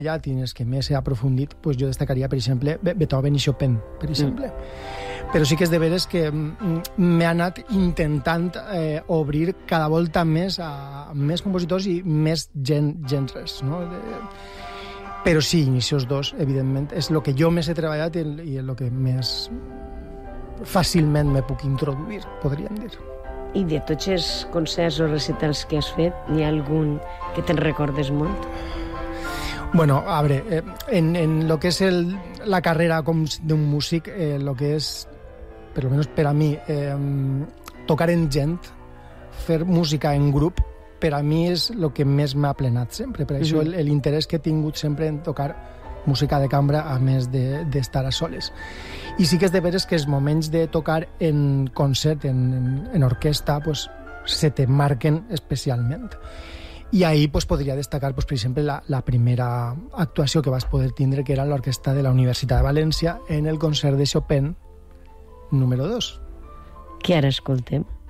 llatines que més he aprofundit, doncs jo destacaria, per exemple, Beethoven i Chopin, per exemple. Però sí que és de veres que m'he anat intentant obrir cada volta més a més compositors i més gèneres, no? Però sí, aquests dos, evidentment, és el que jo més he treballat i el que més fàcilment me puc introduir, podríem dir. I de tots els concerts o recitals que has fet, n'hi ha algun que te'n recordes molt? Bueno, a veure, en lo que és la carrera com d'un músic, lo que és, per almenys per a mi, tocar en gent, fer música en grup, per a mi és el que més m'ha plenat sempre. Per això l'interès que he tingut sempre en tocar música de cambra, a més d'estar a soles. I sí que és de veres que els moments de tocar en concert, en orquestra, pues, se te marquen especialment. I ahir pues, podria destacar, pues, per exemple, la primera actuació que vas poder tindre, que era l'orquestra de la Universitat de València, en el concert de Chopin número 2. Que ara escoltem.